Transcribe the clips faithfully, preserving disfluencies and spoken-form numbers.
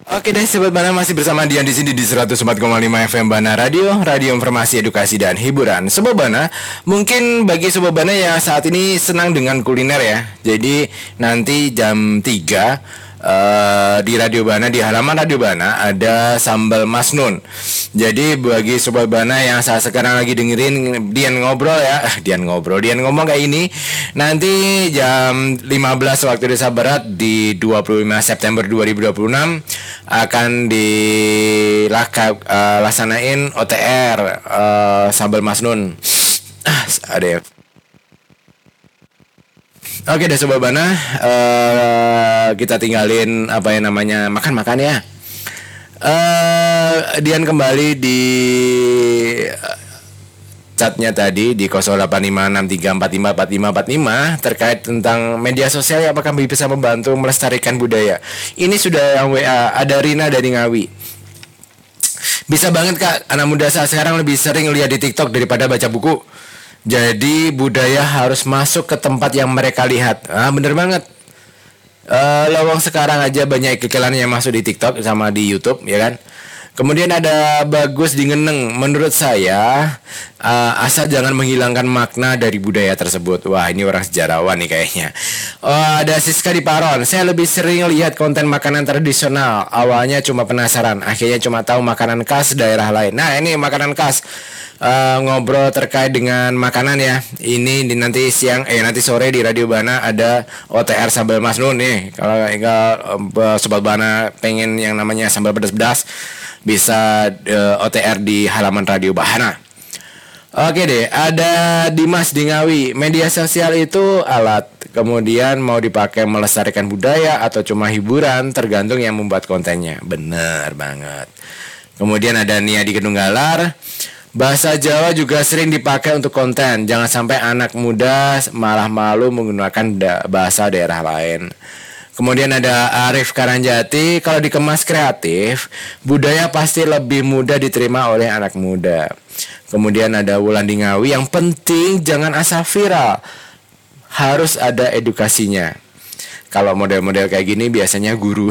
Oke deh Sobat Bana, masih bersama Dian di sini di seratus empat koma lima F M Bana Radio, radio informasi, edukasi dan hiburan. Sobat Bana, mungkin bagi Sobat Bana yang saat ini senang dengan kuliner ya. Jadi nanti jam tiga uh, di Radio Bana, di halaman Radio Bana ada sambal Masnun. Jadi bagi Sobat Bana yang saat sekarang lagi dengerin Dian ngobrol ya, Dian ngobrol, Dian ngomong kayak ini, nanti jam lima belas waktu Indonesia Barat di dua puluh lima September dua ribu dua puluh enam akan dilaksanain uh, O T R uh, sambal Masnun. Ah, ada ya. Oke deh Sobat Bana, uh, kita tinggalin apa yang namanya makan-makan ya. Uh, Dian kembali di uh, chatnya tadi di nol delapan lima enam tiga empat lima empat lima empat lima terkait tentang media sosial yang apakah bisa membantu melestarikan budaya. Ini sudah yang W A, ada Rina dari Ngawi. Bisa banget Kak, anak muda saat sekarang lebih sering lihat di TikTok daripada baca buku. Jadi budaya harus masuk ke tempat yang mereka lihat. Ah, bener banget. Uh, lowong sekarang aja banyak iklan yang masuk di TikTok sama di YouTube, ya kan? Kemudian ada Bagus di Ngeneng. Menurut saya uh, asal jangan menghilangkan makna dari budaya tersebut. Wah, ini orang sejarawan nih kayaknya. Oh, ada Siska di Paron. Saya lebih sering lihat konten makanan tradisional. Awalnya cuma penasaran, akhirnya cuma tahu makanan khas daerah lain. Nah, ini makanan khas. Uh, ngobrol terkait dengan makanan ya. Ini di nanti siang eh nanti sore di Radio Bana ada O T R sambal Masnun nih. Kalau uh, Sobat Bana pengen yang namanya sambal pedas-pedas, bisa uh, O T R di halaman Radio Bana. Oke deh, ada Dimas di Ngawi. Media sosial itu alat, kemudian mau dipakai melestarikan budaya atau cuma hiburan, tergantung yang membuat kontennya. Bener banget. Kemudian ada Nia di Kedung Galar. Bahasa Jawa juga sering dipakai untuk konten. Jangan sampai anak muda malah malu menggunakan da- bahasa daerah lain. Kemudian ada Arif Karanjati. Kalau dikemas kreatif, budaya pasti lebih mudah diterima oleh anak muda. Kemudian ada Wulan di Ngawi. Yang penting jangan asal viral, harus ada edukasinya. Kalau model-model kayak gini biasanya guru.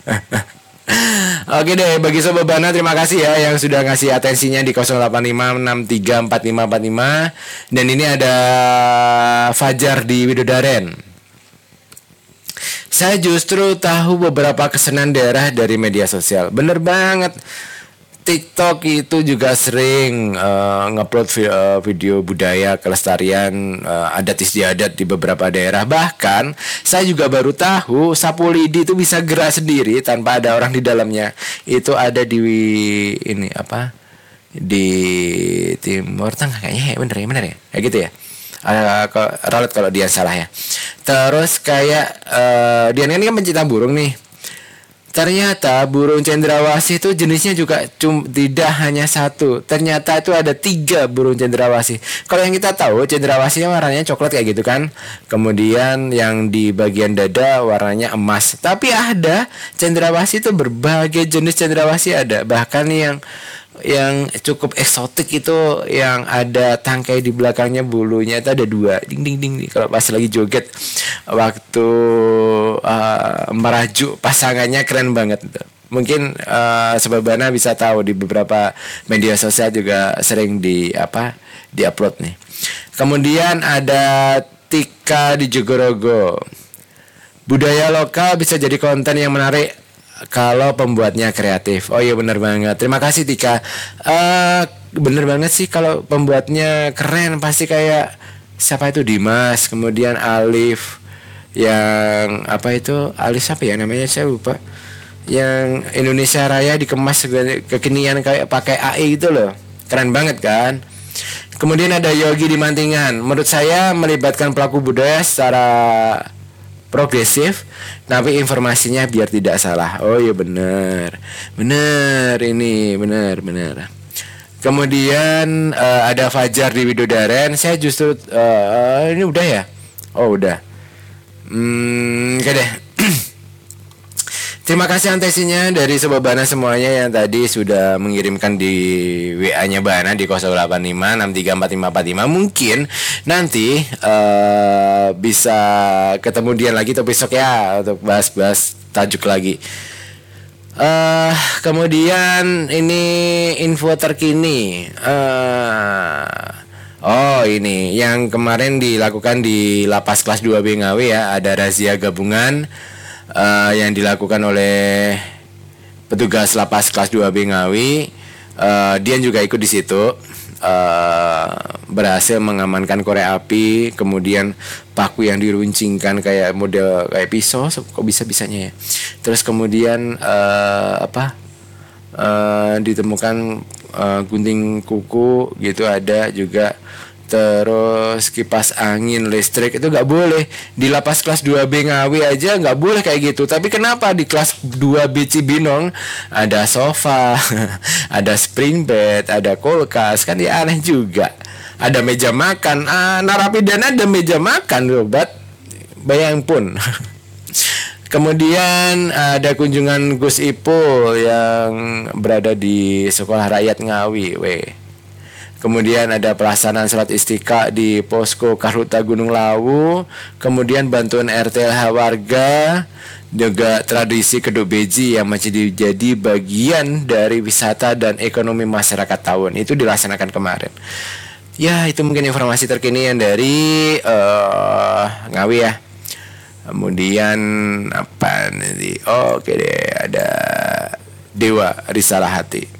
Oke deh, bagi Sobat Bana terima kasih ya yang sudah ngasih atensinya di nol delapan lima enam tiga empat lima empat lima. Dan ini ada Fajar di Widodaren. Saya justru tahu beberapa kesenangan daerah dari media sosial. Bener banget. TikTok itu juga sering uh, ngupload vi- uh, video budaya kelestarian uh, adat istiadat di beberapa daerah. Bahkan saya juga baru tahu sapu lidi itu bisa gerak sendiri tanpa ada orang di dalamnya. Itu ada di ini apa? Di Timur Tengah kayaknya ya, bener ya, bener ya. Kayak gitu ya. Uh, Ralat kalau dia salah ya. Terus kayak uh, dia ini kan pencinta burung nih. Ternyata burung cendrawasih itu jenisnya juga cum, tidak hanya satu. Ternyata itu ada tiga burung cendrawasih. Kalau yang kita tahu cendrawasihnya warnanya coklat kayak gitu kan. Kemudian yang di bagian dada warnanya emas. Tapi ada cendrawasih itu berbagai jenis cendrawasih ada. Bahkan yang yang cukup eksotik itu yang ada tangkai di belakangnya, bulunya itu ada dua, ding ding ding, ding. Kalau pas lagi joget waktu uh, merajuk pasangannya keren banget itu. Mungkin uh, Sobat Bana bisa tahu di beberapa media sosial juga sering di apa diupload nih. Kemudian ada Tika di Jogorogo. Budaya lokal bisa jadi konten yang menarik kalau pembuatnya kreatif. Oh iya benar banget. Terima kasih Tika. Uh, bener banget sih kalau pembuatnya keren, pasti kayak siapa itu Dimas, kemudian Alif yang apa itu Alif apa ya namanya saya lupa. Yang Indonesia Raya dikemas kekinian kayak pakai A I gitu loh. Keren banget kan? Kemudian ada Yogi di Mantingan. Menurut saya melibatkan pelaku budaya secara progresif, tapi informasinya biar tidak salah. Oh iya benar, benar ini benar benar. Kemudian uh, ada Fajar di Widodaren. Saya justru uh, ini udah ya. Oh udah. Hmm, oke deh. Terima kasih antesinya dari Sobat Bana semuanya yang tadi sudah mengirimkan di W A-nya Bana di nol delapan lima enam tiga empat lima empat lima. Mungkin nanti uh, bisa ketemu dia lagi atau besok ya untuk bahas-bahas tajuk lagi. Uh, kemudian ini info terkini. Uh, oh ini yang kemarin dilakukan di Lapas Kelas dua B Ngawi ya, ada razia gabungan uh, yang dilakukan oleh petugas Lapas Kelas dua B Ngawi. Uh, Dian juga ikut di situ. Uh, berhasil mengamankan korek api, kemudian paku yang diruncingkan kayak model kayak pisau, kok bisa bisanya ya. Terus kemudian uh, apa uh, ditemukan uh, gunting kuku gitu ada juga. Terus kipas angin, listrik itu nggak boleh di Lapas Kelas dua B Ngawi aja nggak boleh kayak gitu. Tapi kenapa di kelas dua B Cibinong ada sofa, ada spring bed, ada kulkas, kan ya aneh juga. Ada meja makan, ah, narapidana ada meja makan loh, bat bayang pun. Kemudian ada kunjungan Gus Ipul yang berada di Sekolah Rakyat Ngawi, weh. Kemudian ada pelaksanaan sholat istiqa di posko Karhuta Gunung Lawu. Kemudian bantuan R T L H warga. Juga tradisi keduk beji yang masih jadi bagian dari wisata dan ekonomi masyarakat Tawun. Itu dilaksanakan kemarin. Ya itu mungkin informasi terkini yang dari uh, Ngawi ya. Kemudian apa nanti? Oh, oke deh, ada Dewa Risalah Hati.